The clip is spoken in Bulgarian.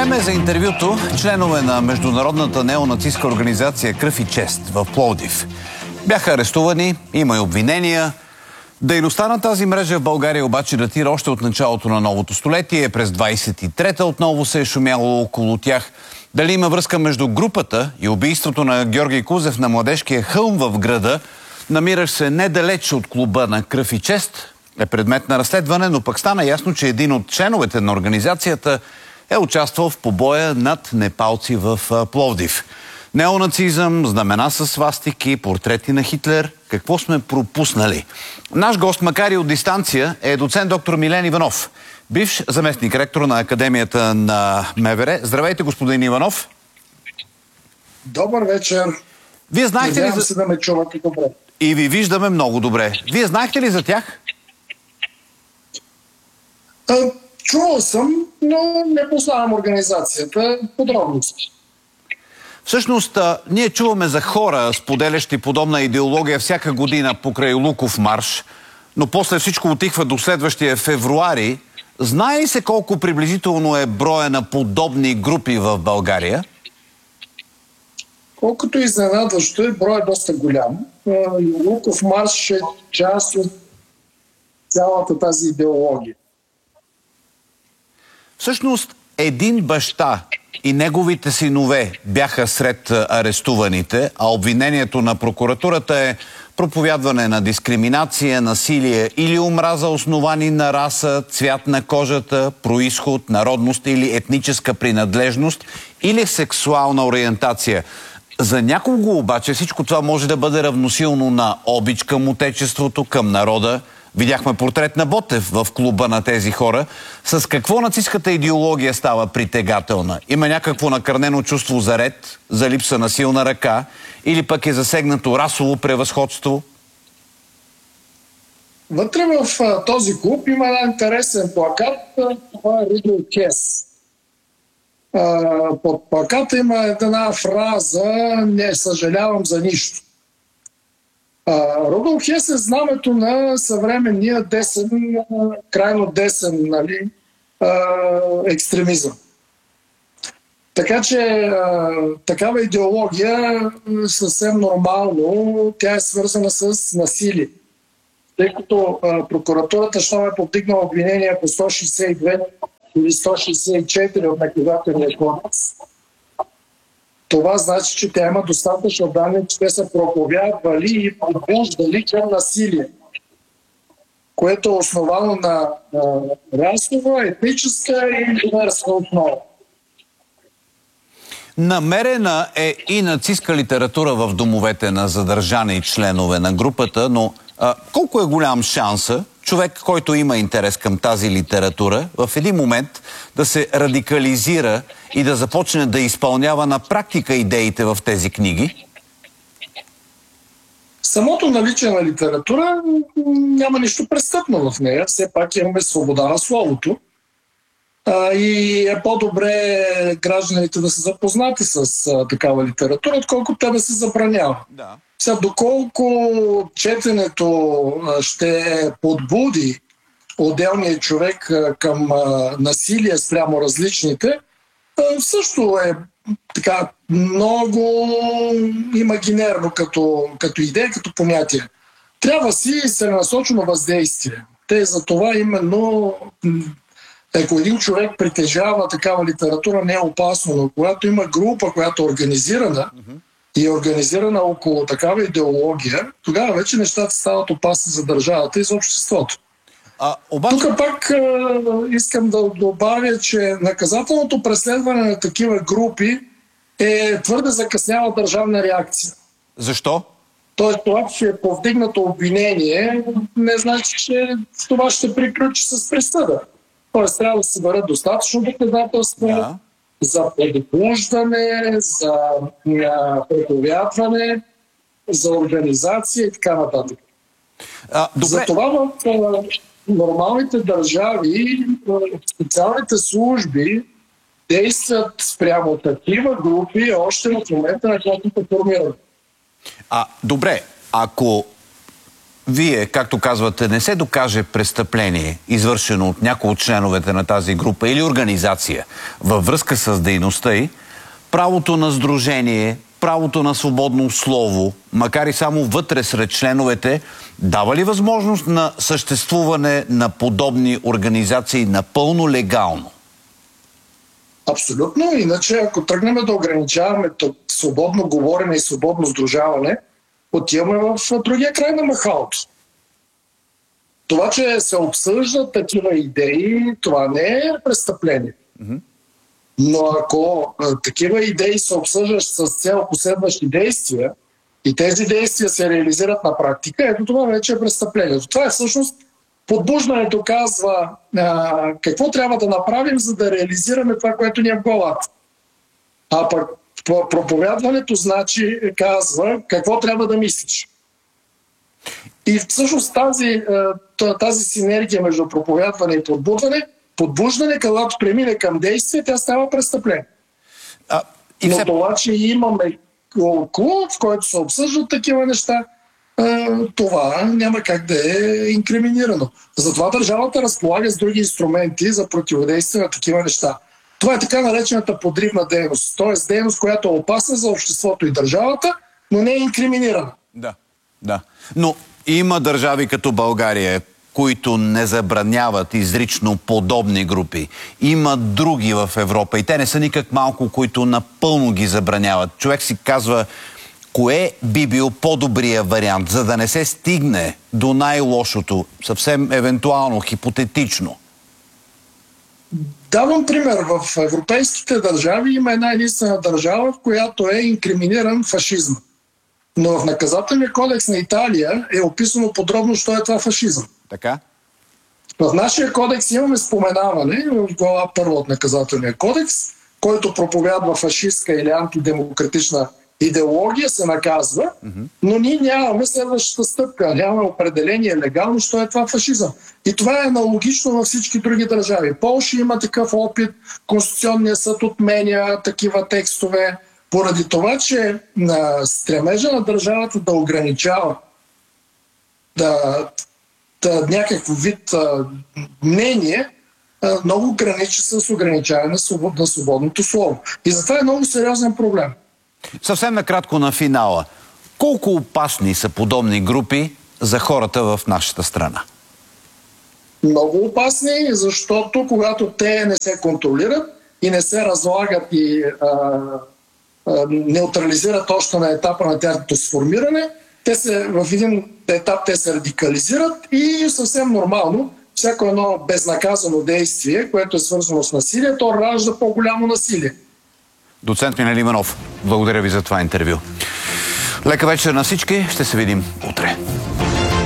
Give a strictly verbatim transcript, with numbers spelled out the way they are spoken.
Време е за интервюто. Членове на международната неонацистска организация Кръв и чест в Пловдив бяха арестувани, има и обвинения. Дейността на тази мрежа в България обаче датира още от началото на новото столетие. През двайсет и трета отново се е шумяло около тях. Дали има връзка между групата и убийството на Георги Кузев на Младежкия хълм в града, намиращ се недалеч от клуба на Кръв и чест, е предмет на разследване, но пък стана ясно, че един от членовете на организацията е участвал в побоя над непалци в Пловдив. Неонацизъм, знамена с свастики, портрети на Хитлер. Какво сме пропуснали? Наш гост, макар и от дистанция, е доцент доктор Милен Иванов, бивш заместник ректор на Академията на МВР. Здравейте, господин Иванов. Добър вечер. Вие знаехте ли за... се да ме чувате добре. И ви виждаме много добре. Вие знаехте ли за тях? А, чувал съм, но не познавам организацията. Подробности. Всъщност, а, ние чуваме за хора, споделящи подобна идеология всяка година покрай Луков марш, но после всичко отихва до следващия февруари. Знае ли се колко приблизително е броя на подобни групи в България? Колкото изненадващо е, брой е доста голям. Луков марш е част от цялата тази идеология. Всъщност, един баща и неговите синове бяха сред арестуваните, а обвинението на прокуратурата е проповядване на дискриминация, насилие или омраза, основани на раса, цвят на кожата, произход, народност или етническа принадлежност или сексуална ориентация. За някого обаче всичко това може да бъде равносилно на обич към отечеството, към народа. Видяхме портрет на Ботев в клуба на тези хора. С какво нацистската идеология става притегателна? Има някакво накърнено чувство за ред, за липса на силна ръка или пък е засегнато расово превъзходство? Вътре в а, този клуб има един интересен плакат. Това е Рудол Хес. А, под плаката има една фраза "Не съжалявам за нищо". Рудол Хес е знамето на съвременния десен, крайно десен, нали, екстремизъм. Така че такава идеология съвсем нормално, тя е свързана с насилие. Тъй като прокуратурата ще е повдигнала обвинения по сто шейсет и две или сто шейсет и четири от Наказателния кодекс, това значи, че тя има достатъчно данни, че те са проповядвали и подбуждали към насилие, което е основано на, на расова, етническа и верска основа. Намерена е и нацистка литература в домовете на задържани членове на групата, но а, колко е голям шанса човек, който има интерес към тази литература, в един момент да се радикализира и да започне да изпълнява на практика идеите в тези книги? Самото наличие на литература няма нищо престъпно в нея. Все пак имаме свобода на словото. А, и е по-добре гражданите да са запознати с а, такава литература, отколкото те да се забранява. Да. Сега, доколко четенето ще подбуди отделния човек към насилие спрямо различните, също е така много имагинерно като, като идея, като понятие. Трябва си целенасочено въздействие. Те за това именно, ако един човек притежава такава литература, не е опасно, но когато има група, която е организирана, и е организирана около такава идеология, тогава вече нещата стават опасни за държавата и за обществото. А, обаче... Тук пак а, искам да добавя, че наказателното преследване на такива групи е твърде закъсняла държавна реакция. Защо? Тоест това, че е повдигнато обвинение, не значи, че това ще приключи с присъда. Тоест трябва да се бъдат достатъчно доказателства, да, за подбуждане, за проповядване, за организация и така нататък. А, Затова в а, нормалните държави специалните служби действат спрямо такива групи още в момента на тяхното формиране. А, добре, ако вие, както казвате, не се докаже престъпление, извършено от някои от членовете на тази група или организация във връзка с дейността й, правото на сдружение, правото на свободно слово, макар и само вътре сред членовете, дава ли възможност на съществуване на подобни организации напълно легално? Абсолютно. Иначе, ако тръгнем да ограничаваме свободно говорене и свободно сдружаване, отиваме в другия край на махалото. Това, че се обсъждат такива идеи, това не е престъпление. Mm-hmm. Но ако а, такива идеи се обсъждат с цел последващи действия и тези действия се реализират на практика, ето това вече е престъпление. Това е всъщност подбуждането казва а, какво трябва да направим, за да реализираме това, което ни е в главата. А пък проповядването значи, казва какво трябва да мислиш. И всъщност тази, тази синергия между проповядване и подбуждане, подбуждане, когато премине към действие, тя става престъпление. А, и Но все... това, че имаме клуб, в който се обсъждат такива неща, това няма как да е инкриминирано. Затова държавата разполага с други инструменти за противодействие на такива неща. Това е така наречената подривна дейност. Тоест дейност, която е опасна за обществото и държавата, но не е инкриминирана. Да, да. Но има държави като България, които не забраняват изрично подобни групи. Има други в Европа и те не са никак малко, които напълно ги забраняват. Човек си казва, кое би бил по-добрия вариант, за да не се стигне до най-лошото, съвсем евентуално, хипотетично? Давам пример. В европейските държави има една единствена държава, в която е инкриминиран фашизъм. Но в наказателния кодекс на Италия е описано подробно, що е това фашизъм. Така? В нашия кодекс имаме споменаване в глава първа от наказателния кодекс, който проповядва фашистска или антидемократична идеология, се наказва, mm-hmm. но ние нямаме следващата стъпка. Нямаме определение легално, що е това фашизъм. И това е аналогично във всички други държави. Полша има такъв опит, Конституционният съд отменя такива текстове, поради това, че на стремежа на държавата да ограничава да, да, някакво вид а, мнение, а, много граничи с ограничаване на, свобод, на свободното слово. И затова е много сериозен проблем. Съвсем накратко на финала. Колко опасни са подобни групи за хората в нашата страна? Много опасни, защото когато те не се контролират и не се разлагат и а, а, неутрализират още на етапа на тяхното сформиране, те се, в един етап те се радикализират и съвсем нормално всяко едно безнаказано действие, което е свързано с насилие, то ражда по-голямо насилие. Доцент Минел Иванов, благодаря ви за това интервю. Лека вечер на всички, ще се видим утре.